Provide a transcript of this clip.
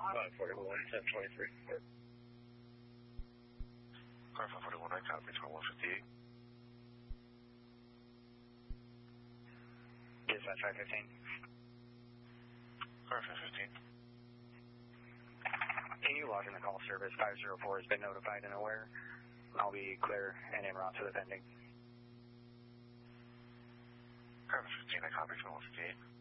541, 1023. Car 541, I copy, 2158. Dispatch 515. Car 515. Can you log in the call service? 504 has been notified and aware. I'll be clear and en route to the pending. Car 515, I copy, 2158.